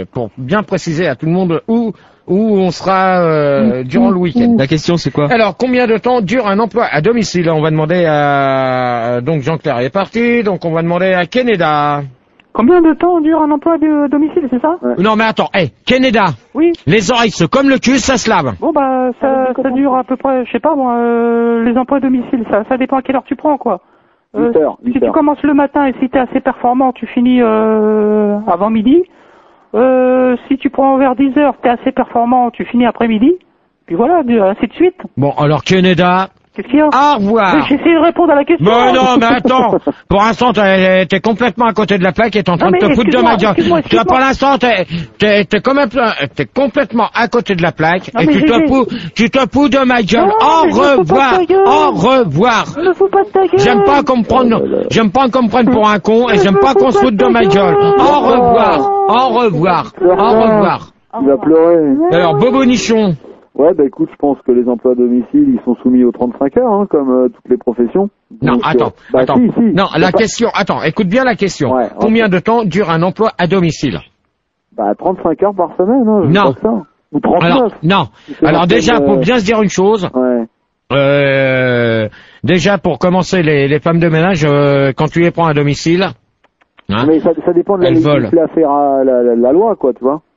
pour bien préciser à tout le monde où on sera durant le week-end. La question, c'est quoi? Alors, combien de temps dure un emploi à domicile? On va demander à... Donc, Jean-Claire est parti, donc on va demander à Keneda. Combien de temps dure un emploi de domicile, c'est ça? Non, mais attends, Keneda. Oui. Les oreilles, c'est comme le cul, ça se lave. Bon, bah, ça dure à peu près, je sais pas, moi, les emplois à domicile, ça dépend à quelle heure tu prends, quoi. 8 heures. Si tu commences le matin et si t'es assez performant, tu finis avant midi. Si tu prends vers 10 heures, t'es assez performant, tu finis après-midi. Puis voilà, ainsi de suite. Bon, alors Keneda, qu'est-ce qu'il y a? au revoir. J'essaie de répondre à la question. Bon, non, mais attends. Pour l'instant, t'es complètement à côté de la plaque et t'es en train de te foutre de ma gueule. Pour l'instant, t'es complètement à côté de la plaque et tu te fous de ma gueule. Au revoir. Au revoir. Ne fous pas de ta gueule. J'aime pas qu'on me prenne pour un con et j'aime pas qu'on se foute de ma gueule. Au revoir. Au revoir. Au revoir. Il va pleurer. Alors, Bobonichon. Ouais, bah écoute, je pense que les emplois à domicile, ils sont soumis aux 35 heures, hein, comme toutes les professions. Non, Donc, attends. Si. Non, la question, attends, écoute bien la question. Ouais, combien de temps dure un emploi à domicile? Bah 35 heures par semaine, hein, je Non. crois que ça. Ou 39. Alors, non. Alors déjà, faut bien se dire une chose. Ouais. Déjà, pour commencer, les femmes de ménage, quand tu les prends à domicile, hein, mais ça dépend de la loi, quoi, tu vois.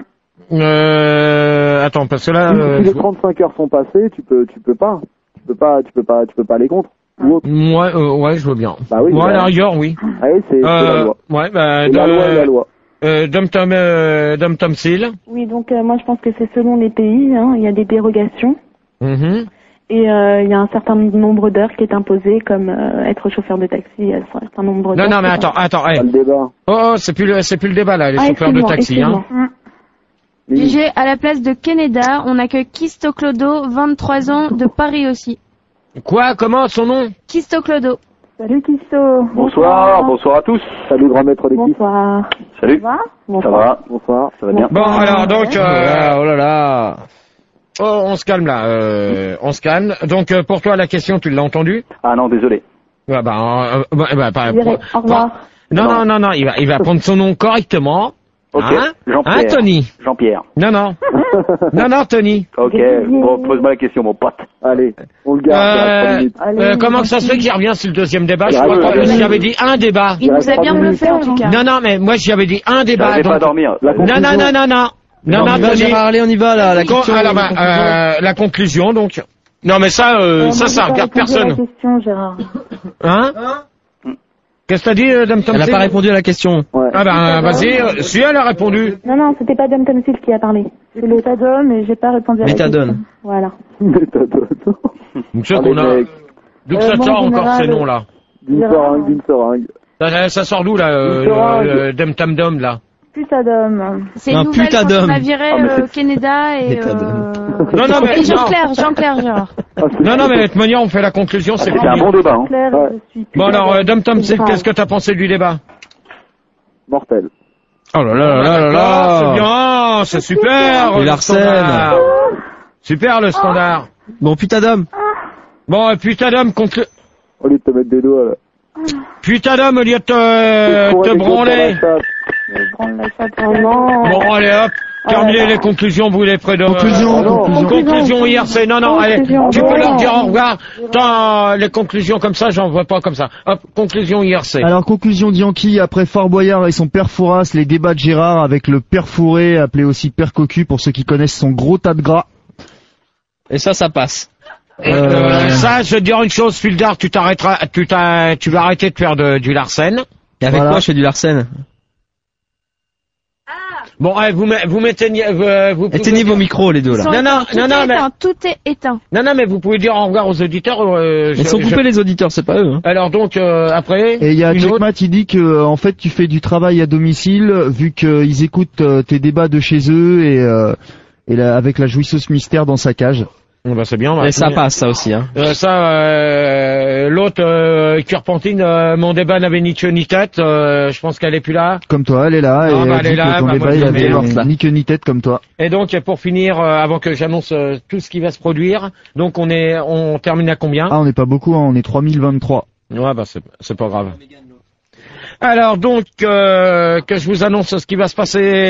Attends, parce que là, si les 35 heures sont passées, tu peux pas aller contre. Ouais, je veux bien. Bah oui. Moi, à la rigueur, oui. Ah oui, c'est la loi. Ouais, bah, la loi. Dom Tom Seal. Oui, donc moi je pense que c'est selon les pays, hein, il y a des dérogations. Et il y a un certain nombre d'heures qui est imposé, comme être chauffeur de taxi, il y a un certain nombre d'heures. Non, mais attends. Le débat. Oh, c'est plus le débat, là, les chauffeurs de taxi, hein. GG, à la place de Keneda, on accueille Kisto Clodo, 23 ans, de Paris aussi. Quoi? Comment son nom? Kisto Clodo. Salut Kisto. Bonsoir à tous. Salut grand maître des kisses. Bonsoir. Salut. Ça va? Ça va. Bonsoir. Ça va bien. Bon, alors donc, oh là là. Oh, on se calme là, on se calme. Donc pour toi la question, tu l'as entendue? Ah non, désolé. Ouais, Au revoir. Non, il va prendre son nom correctement. Ok. Hein? Jean-Pierre. Hein, Tony? Jean-Pierre. Non, Tony. Ok. Bon, pose-moi la question, mon pote. Allez, on le garde. Comment que ça se fait qu'il revient sur le deuxième débat? Je crois que j'avais dit un débat. Il nous a bien bluffé en tout cas. Non, mais moi j'avais dit un débat. J'arrivais pas à dormir. Non, Gérard, allez, on y va là. La question. Alors, la conclusion donc. Non, mais ça regarde personne. La question, Gérard. Hein? Qu'est-ce que t'as dit, Dame Tom? Elle n'a pas répondu à la question. Ouais. Ah ben, vas-y, si elle a répondu. Non, c'était pas Dom Tom Sil qui a parlé. C'est le Tadol, mais j'ai pas répondu à la question. Méthadone. Voilà. Donc, c'est qu'on a... D'où ça sort encore ces noms-là? D'une seringue. Ça sort d'où, là, Dame Tam Dom, là? Putadom. C'est une nouvelle quand on a viré Keneda et Non, mais... et Jean-Claire, Gérard. Non, mais de toute manière, on fait la conclusion, c'est C'est un bon débat, hein. Bon, alors, Dom Tom, qu'est-ce que t'as pensé du débat? Mortel. Oh là, c'est bien, c'est super, Il le harcèle. standard. Super, le standard. Bon, putain d'homme. Bon, putain d'homme, Au lieu de te mettre des doigts, là. putain d'homme, au lieu de te branler. Bon, allez, hop. Terminez les conclusions, vous les près de... Conclusion IRC. Non, allez, tu peux leur dire au revoir. Attends, les conclusions comme ça, j'en vois pas comme ça. Hop, conclusion IRC. Alors, conclusion d'Yankee, après Fort Boyard et son père Fouras, les débats de Gérard avec le père Fourré, appelé aussi père Cocu, pour ceux qui connaissent son gros tas de gras. Et ça passe. Ça, je vais te dire une chose, Fildar, tu vas arrêter de faire du Larsen. Et avec quoi je fais du Larsen? Bon, vous m'éteignez, éteignez vos micros, les deux, là. Mais... Tout est éteint. Non, mais vous pouvez dire au revoir aux auditeurs. Ils sont coupés, les auditeurs, c'est pas eux, hein. Alors donc, après. Et il y a Checkmat, il dit que, en fait, tu fais du travail à domicile, vu qu'ils écoutent tes débats de chez eux et avec la jouisseuse mystère dans sa cage. Bah, c'est bien. Et ça passe, ça aussi, hein. L'autre, Curpentine, mon débat n'avait ni queue ni tête, je pense qu'elle est plus là. Comme toi, elle est là, elle est là, ton débat, il avait ni queue ni tête comme toi. Et donc, pour finir, avant que j'annonce tout ce qui va se produire, donc on termine à combien? Ah, on n'est pas beaucoup, hein, on est 3023. Ouais, bah, c'est pas grave. Alors donc, que je vous annonce ce qui va se passer